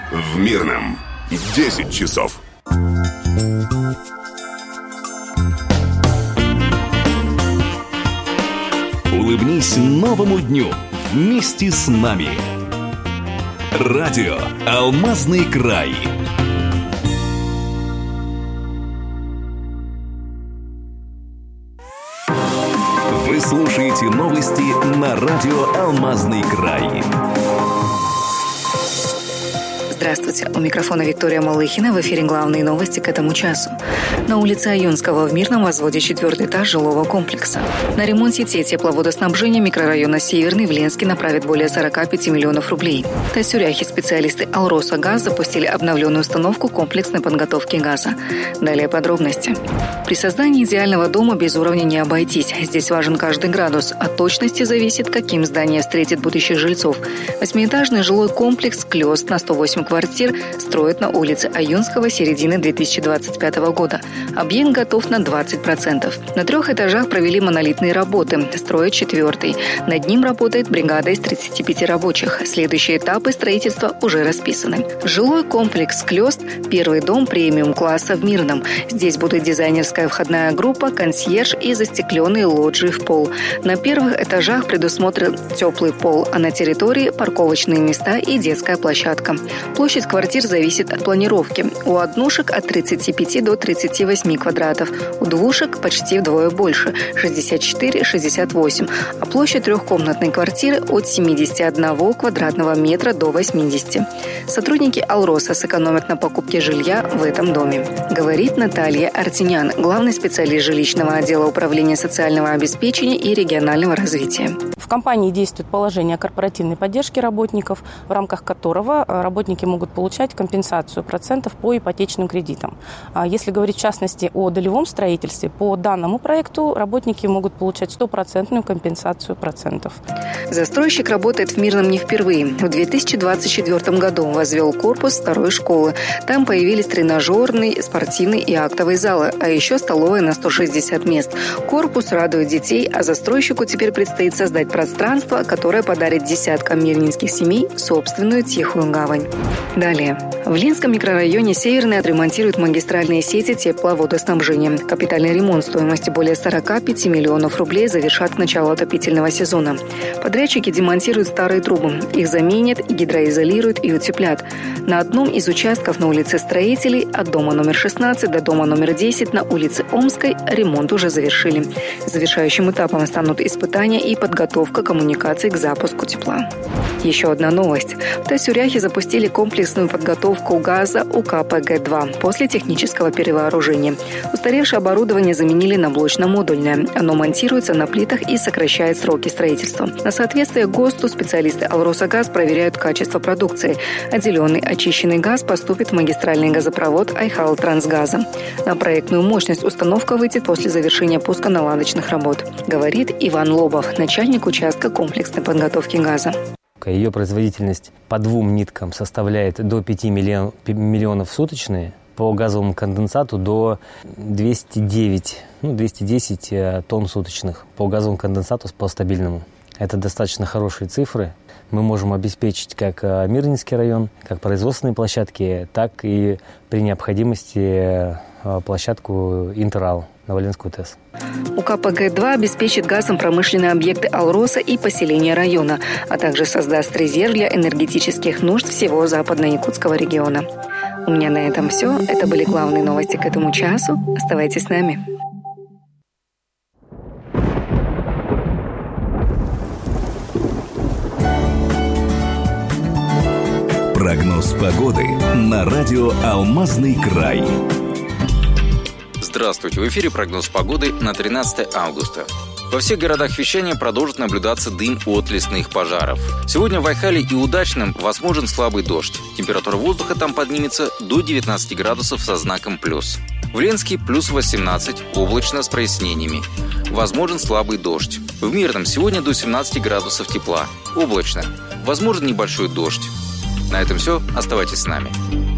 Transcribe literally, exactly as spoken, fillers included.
В Мирном десять часов. Улыбнись новому дню вместе с нами. Радио «Алмазный край». Вы слушаете новости на радио «Алмазный край». Здравствуйте, у микрофона Виктория Малыхина. В эфире главные новости к этому часу. На улице Аюнского в Мирном возводят четвертый этаж жилого комплекса. На ремонт сети тепловодоснабжения микрорайона Северный в Ленске направят более сорок пять миллионов рублей. В Тасюряхе специалисты «Алросагаз» запустили обновленную установку комплексной подготовки газа. Далее подробности. При создании идеального дома без уровня не обойтись. Здесь важен каждый градус. От точности зависит, каким здание встретит будущих жильцов. Восьмиэтажный жилой комплекс «Клёст» на сто восемь квартир строят на улице Аюнского середины две тысячи двадцать пятого года. Объект готов на двадцать процентов. На трех этажах провели монолитные работы. Строят четвертый. Над ним работает бригада из тридцати пяти рабочих. Следующие этапы строительства уже расписаны. Жилой комплекс «Клёст» – первый дом премиум-класса в Мирном. Здесь будет дизайнерская входная группа, консьерж и застекленные лоджии в пол. На первых этажах предусмотрен теплый пол, а на территории – парковочные места и детская площадка. Площадь квартир зависит от планировки. У однушек от тридцати пяти до тридцати восьми квадратов, у двушек почти вдвое больше – шестьдесят четыре - шестьдесят восемь, а площадь трехкомнатной квартиры от семидесяти одного квадратного метра до восьмидесяти. Сотрудники «Алроса» сэкономят на покупке жилья в этом доме. Говорит Наталья Артинян, главный специалист жилищного отдела управления социального обеспечения и регионального развития. В компании действует положение о корпоративной поддержке работников, в рамках которого работники могут получать компенсацию процентов по ипотечным кредитам. Если говорить в частности о долевом строительстве, по данному проекту работники могут получать стопроцентную компенсацию процентов. Застройщик работает в Мирном не впервые. В две тысячи двадцать четвёртом году возвел корпус второй школы. Там появились тренажерный, спортивный и актовый залы, а еще столовая на сто шестьдесят мест. Корпус радует детей, а застройщику теперь предстоит создать пространство, которое подарит десяткам мирнинских семей собственную тихую гавань. Далее. В Ленском микрорайоне Северный отремонтируют магистральные сети тепловодоснабжения. Капитальный ремонт стоимостью более сорок пять миллионов рублей завершат к началу отопительного сезона. Подрядчики демонтируют старые трубы. Их заменят, гидроизолируют и утеплят. На одном из участков на улице Строителей от дома номер шестнадцать до дома номер десять на улице Омской ремонт уже завершили. Завершающим этапом станут испытания и подготовка коммуникаций к запуску тепла. Еще одна новость. В Тасюряхе запустили комплексную подготовку газа У К П Г два после технического перевооружения. Устаревшее оборудование заменили на блочно-модульное. Оно монтируется на плитах и сокращает сроки строительства. На соответствие ГОСТу специалисты «Алросагаз» проверяют качество продукции. Отделенный очищенный газ поступит в магистральный газопровод «Айхал-Трансгаза». На проектную мощность установка выйдет после завершения пуска наладочных работ, говорит Иван Лобов, начальник участка комплексной подготовки газа. Ее производительность по двум ниткам составляет до пяти миллионов суточные, по газовому конденсату до двухсот девяти, ну, двухсот десяти тонн суточных по газовому конденсату по стабильному. Это достаточно хорошие цифры. Мы можем обеспечить как Мирнинский район, как производственные площадки, так и при необходимости площадку Интерал, Новоленскую ТЭС. У К П Г два обеспечит газом промышленные объекты «Алроса» и поселения района, а также создаст резерв для энергетических нужд всего западно-якутского региона. У меня на этом все. Это были главные новости к этому часу. Оставайтесь с нами. Прогноз погоды на радио «Алмазный край». Здравствуйте! В эфире прогноз погоды на тринадцатое августа. Во всех городах вещания продолжит наблюдаться дым от лесных пожаров. Сегодня в Айхале и Удачном возможен слабый дождь. Температура воздуха там поднимется до девятнадцати градусов со знаком плюс. В Ленске плюс восемнадцать, облачно с прояснениями. Возможен слабый дождь. В Мирном сегодня до семнадцати градусов тепла. Облачно. Возможен небольшой дождь. На этом все. Оставайтесь с нами.